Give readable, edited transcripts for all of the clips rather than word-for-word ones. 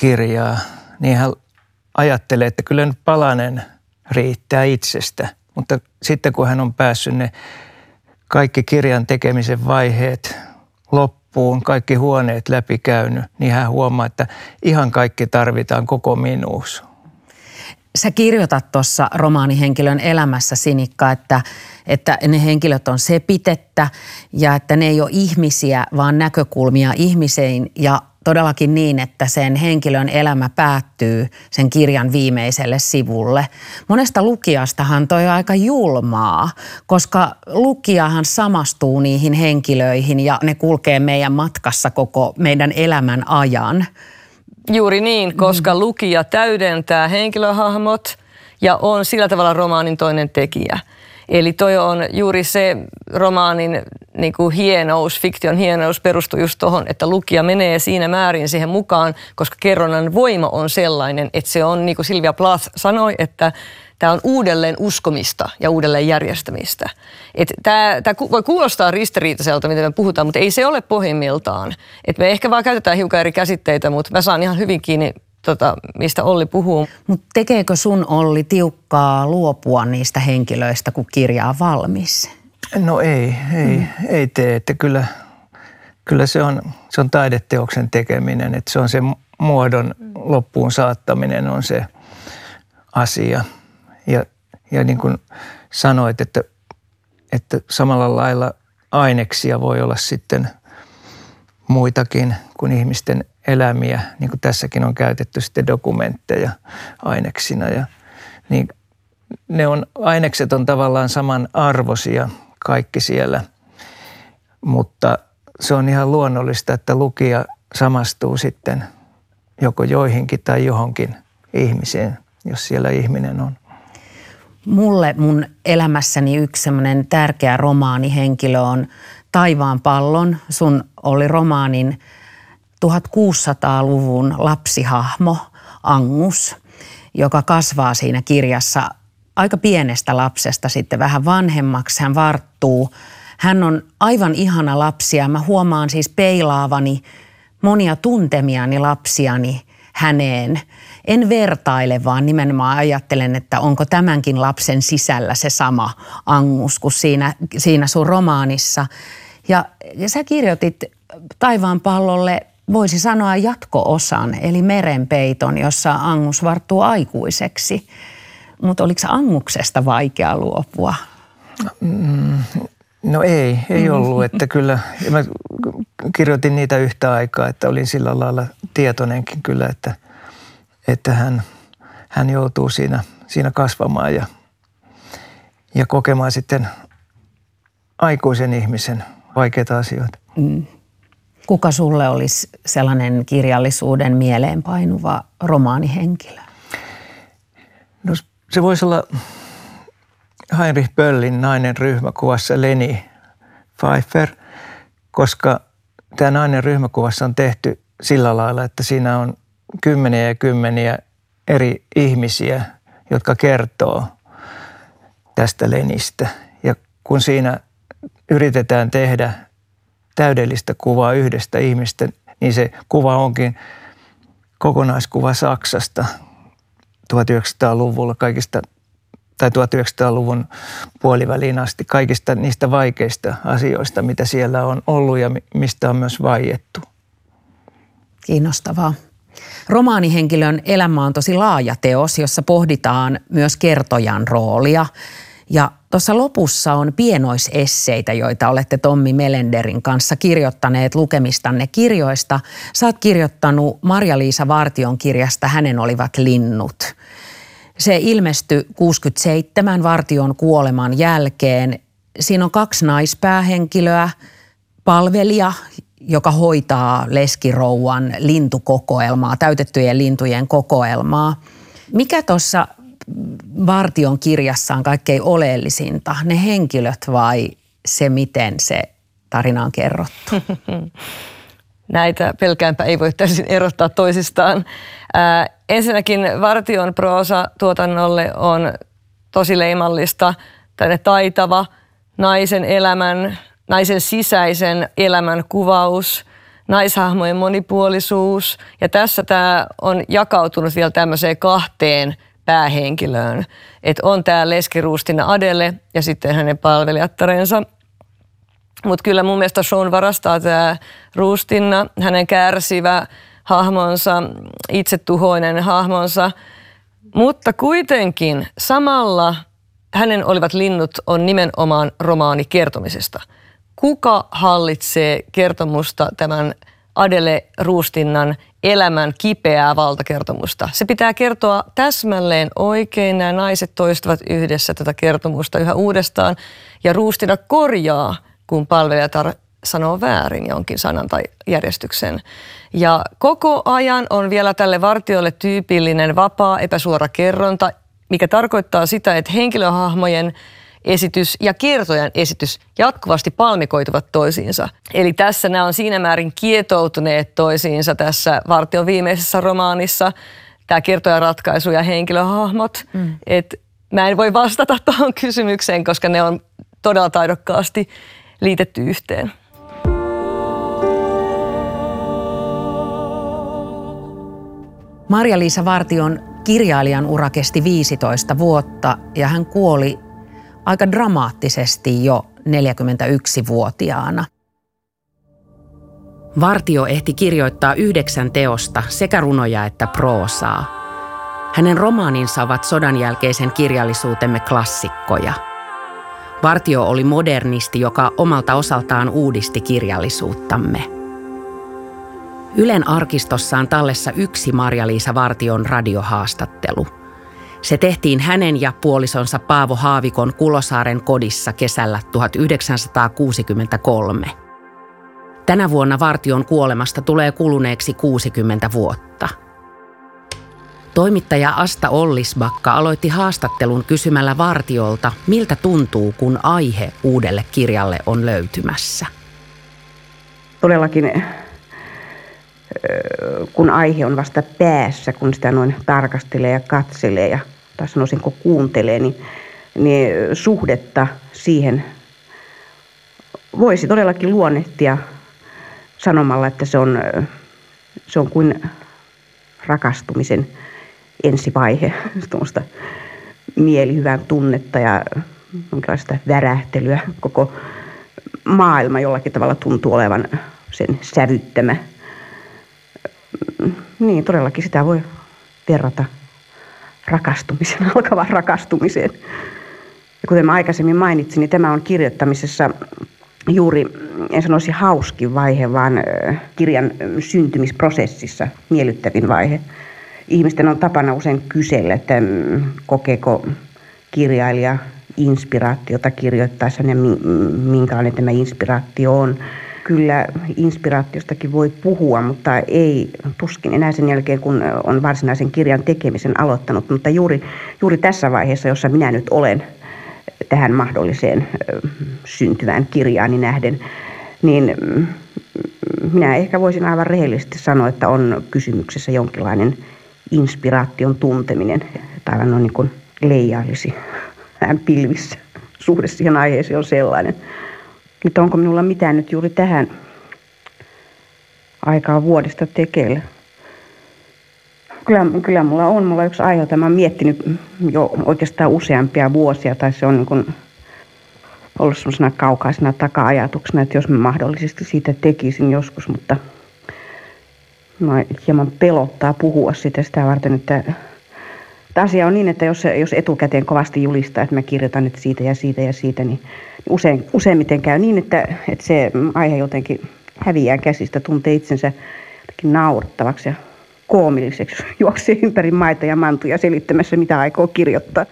kirjaa, niin hän ajattelee, että kyllä nyt palanen riittää itsestä. Mutta sitten kun hän on päässyt ne kaikki kirjan tekemisen vaiheet loppuun, kaikki huoneet läpikäynyt, niin hän huomaa, että ihan kaikki tarvitaan, koko minuus. Sä kirjoitat tuossa romaanihenkilön elämässä, Sinikka, että ne henkilöt on sepitettä ja että ne ei ole ihmisiä, vaan näkökulmia ihmisiin ja todellakin niin, että sen henkilön elämä päättyy sen kirjan viimeiselle sivulle. Monesta lukijastahan toi on aika julmaa, koska lukijahan samastuu niihin henkilöihin ja ne kulkee meidän matkassa koko meidän elämän ajan. Juuri niin, koska lukija täydentää henkilöhahmot ja on sillä tavalla romaanin toinen tekijä. Eli toi on juuri se romaanin niin kuin hienous, fiktion hienous perustuu just tuohon, että lukija menee siinä määrin siihen mukaan, koska kerronnan voima on sellainen, että se on, niin kuin Sylvia Plath sanoi, että tämä on uudelleen uskomista ja uudelleen järjestämistä. Tämä voi kuulostaa ristiriitaiselta, mitä me puhutaan, mutta ei se ole pohjimmiltaan. Et me ehkä vaan käytetään hiukan eri käsitteitä, mutta mä saan ihan hyvin kiinni, mistä Olli puhuu. Mutta tekeekö sun, Olli, tiukkaa luopua niistä henkilöistä, kun kirja on valmis? No ei tee. Että kyllä se on taideteoksen tekeminen, että se on se muodon loppuun saattaminen on se asia. Ja niin kuin sanoit, että samalla lailla aineksia voi olla sitten muitakin kuin ihmisten elämiä, niin kuin tässäkin on käytetty sitten dokumentteja aineksina. Ja, niin ainekset on tavallaan samanarvoisia kaikki siellä, mutta se on ihan luonnollista, että lukija samastuu sitten joko joihinkin tai johonkin ihmiseen, jos siellä ihminen on. Mulle mun elämässäni yksi semmoinen tärkeä romaanihenkilö on Taivaanpallon, sun oli romaanin 1600-luvun lapsihahmo Angus, joka kasvaa siinä kirjassa aika pienestä lapsesta sitten vähän vanhemmaksi. Hän varttuu. Hän on aivan ihana lapsi ja mä huomaan siis peilaavani monia tuntemiani lapsiani häneen. En vertaile, vaan nimenomaan ajattelen, että onko tämänkin lapsen sisällä se sama Angus kuin siinä sun romaanissa. Ja sä kirjoitit Taivaanpallolle, voisi sanoa jatko-osan, eli Merenpeiton, jossa Angus varttuu aikuiseksi. Mutta oliko Anguksesta vaikea luopua? No ei ollut, että kyllä mä kirjoitin niitä yhtä aikaa, että olin sillä lailla tietoinenkin kyllä, että hän joutuu siinä kasvamaan ja kokemaan sitten aikuisen ihmisen vaikeita asioita. Kuka sulle olisi sellainen kirjallisuuden mieleenpainuva romaanihenkilö? No se voisi olla Heinrich Böllin nainen ryhmäkuvassa Leni Pfeiffer, koska tämä nainen ryhmäkuvassa on tehty sillä lailla, että siinä on kymmeniä ja kymmeniä eri ihmisiä, jotka kertoo tästä Lenistä. Ja kun siinä yritetään tehdä täydellistä kuvaa yhdestä ihmistä, niin se kuva onkin kokonaiskuva Saksasta 1900-luvulla kaikista, tai 1900-luvun puoliväliin asti kaikista niistä vaikeista asioista, mitä siellä on ollut ja mistä on myös vaiettu. Kiinnostavaa. Romaanihenkilön elämä on tosi laaja teos, jossa pohditaan myös kertojan roolia. Ja tuossa lopussa on pienoisesseitä, joita olette Tommi Melenderin kanssa kirjoittaneet lukemistanne kirjoista. Sä oot kirjoittanut Marja-Liisa Vartion kirjasta Hänen olivat linnut. Se ilmestyi 67 Vartion kuoleman jälkeen. Siinä on 2 naispäähenkilöä, palvelija, joka hoitaa leskirouvan lintukokoelmaa, täytettyjen lintujen kokoelmaa. Mikä tuossa Vartion kirjassa on kaikkein oleellisinta? Ne henkilöt vai se, miten se tarina on kerrottu? Näitä pelkäänpä ei voi täysin erottaa toisistaan. Ensinnäkin Vartion proosa tuotannolle on tosi leimallista, taitava naisen sisäisen elämän kuvaus, naishahmojen monipuolisuus. Ja tässä tämä on jakautunut vielä tämmöiseen 2 päähenkilöön. Että on tämä leskiruustinna Adele ja sitten hänen palvelijattarensa. Mutta kyllä mun mielestä shown varastaa tämä ruustinna, hänen kärsivä hahmonsa, itsetuhoinen hahmonsa. Mutta kuitenkin samalla hänen Olivat linnut on nimenomaan romaani kertomisesta. Kuka hallitsee kertomusta tämän Adele Ruustinnan elämän kipeää valtakertomusta? Se pitää kertoa täsmälleen oikein. Nämä naiset toistavat yhdessä tätä kertomusta yhä uudestaan. Ja Ruustinna korjaa, kun palvelijatar sanoo väärin jonkin sanan tai järjestyksen. Ja koko ajan on vielä tälle vartiolle tyypillinen vapaa epäsuora kerronta, mikä tarkoittaa sitä, että henkilöhahmojen esitys ja kertojan esitys jatkuvasti palmikoituvat toisiinsa. Eli tässä nämä on siinä määrin kietoutuneet toisiinsa tässä Vartion viimeisessä romaanissa, tämä kertojaratkaisu ja henkilöhahmot. Et mä en voi vastata tuohon kysymykseen, koska ne on todella taidokkaasti liitetty yhteen. Marja-Liisa Vartion kirjailijan ura kesti 15 vuotta ja hän kuoli aika dramaattisesti jo 41-vuotiaana. Vartio ehti kirjoittaa 9 teosta, sekä runoja että proosaa. Hänen romaaninsa ovat sodan jälkeisen kirjallisuutemme klassikkoja. Vartio oli modernisti, joka omalta osaltaan uudisti kirjallisuuttamme. Ylen arkistossa on tallessa yksi Marja-Liisa Vartion radiohaastattelu. Se tehtiin hänen ja puolisonsa Paavo Haavikon Kulosaaren kodissa kesällä 1963. Tänä vuonna Vartion kuolemasta tulee kuluneeksi 60 vuotta. Toimittaja Asta Ollisbakka aloitti haastattelun kysymällä Vartiolta, miltä tuntuu, kun aihe uudelle kirjalle on löytymässä. Todellakin, kun aihe on vasta päässä, kun sitä noin tarkastelee ja katselee ja tai sanoisinko kuuntelee, niin suhdetta siihen voisi todellakin luonnehtia sanomalla, että se on kuin rakastumisen ensivaihe, tuommoista mielihyvän tunnetta ja jonkinlaista värähtelyä. Koko maailma jollakin tavalla tuntuu olevan sen sävyttämä. Niin, todellakin sitä voi verrata alkavaan rakastumiseen. Ja kuten mä aikaisemmin mainitsin, niin tämä on kirjoittamisessa juuri, en sanoisi hauskin vaihe, vaan kirjan syntymisprosessissa miellyttävin vaihe. Ihmisten on tapana usein kysellä, että kokeeko kirjailija inspiraatiota kirjoittaessaan ja minkälainen tämä inspiraatio on. Kyllä inspiraatiostakin voi puhua, mutta ei tuskin enää sen jälkeen, kun on varsinaisen kirjan tekemisen aloittanut. Mutta juuri tässä vaiheessa, jossa minä nyt olen tähän mahdolliseen syntyvään kirjaani nähden, niin minä ehkä voisin aivan rehellisesti sanoa, että on kysymyksessä jonkinlainen inspiraation tunteminen. Tai on niin kuin leijailisi hän pilvissä. Suhde siihen aiheeseen on sellainen. Mutta onko minulla mitään nyt juuri tähän aikaan vuodesta tekeillä? Kyllä mulla on. Mulla on yksi aihe, jota mä oon miettinyt jo oikeastaan useampia vuosia. Tai se on niin kuin ollut sellaisena kaukaisena taka-ajatuksena, että jos mä mahdollisesti siitä tekisin joskus. Mutta mä hieman pelottaa puhua sitä varten, että asia on niin, että jos etukäteen kovasti julistaa, että mä kirjoitan nyt siitä ja siitä ja siitä, niin useimmiten käy niin, että se aihe jotenkin häviää käsistä, tuntee itsensä jotenkin naurettavaksi ja koomilliseksi, juoksee ympäri maita ja mantuja selittämässä, mitä aikoo kirjoittaa.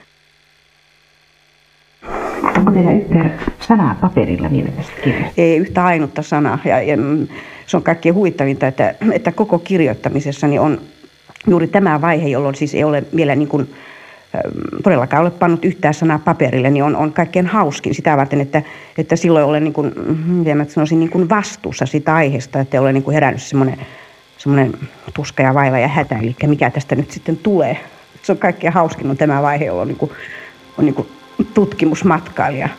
Onko teillä yhtään sanaa paperilla vielä tästä kirjasta? Ei yhtä ainutta sanaa. Ja se on kaikkein huvittavinta, että koko kirjoittamisessa niin on juuri tämä vaihe, jolloin siis ei ole vielä niin kuin, todellakaan ole pannut yhtään sanaa paperille, niin on kaikkein hauskin sitä varten, että silloin olen niin kuin, sanoisin, niin kuin vastuussa sitä aiheesta, että ei ole niin kuin herännyt semmoinen tuska ja vaiva ja hätä, eli mikä tästä nyt sitten tulee. Se on kaikkein hauskin on tämä vaihe, jolloin on niin kuin tutkimusmatkailija.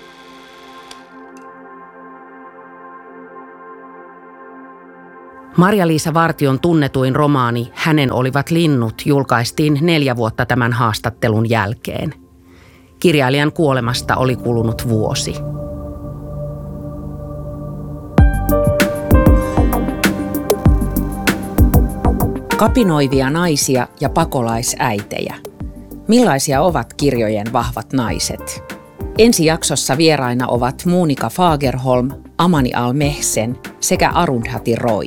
Marja-Liisa Vartion tunnetuin romaani Hänen olivat linnut julkaistiin 4 vuotta tämän haastattelun jälkeen. Kirjailijan kuolemasta oli kulunut vuosi. Kapinoivia naisia ja pakolaisäitejä. Millaisia ovat kirjojen vahvat naiset? Ensi jaksossa vieraina ovat Monika Fagerholm, Amani Al-Mehsen sekä Arundhati Roy.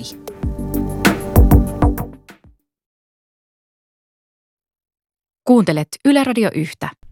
Kuuntelet Yle Radio 1.